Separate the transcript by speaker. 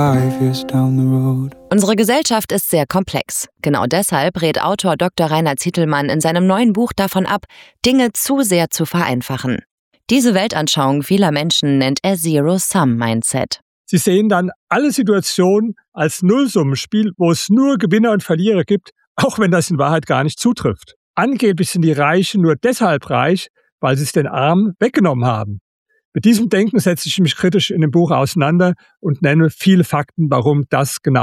Speaker 1: Unsere Gesellschaft ist sehr komplex. Genau deshalb rät Autor Dr. Rainer Zitelmann in seinem neuen Buch davon ab, Dinge zu sehr zu vereinfachen. Diese Weltanschauung vieler Menschen nennt er Zero-Sum-Mindset.
Speaker 2: Sie sehen dann alle Situationen als Nullsummenspiel, wo es nur Gewinner und Verlierer gibt, auch wenn das in Wahrheit gar nicht zutrifft. Angeblich sind die Reichen nur deshalb reich, weil sie es den Armen weggenommen haben. Mit diesem Denken setze ich mich kritisch in dem Buch auseinander und nenne viele Fakten, warum das genau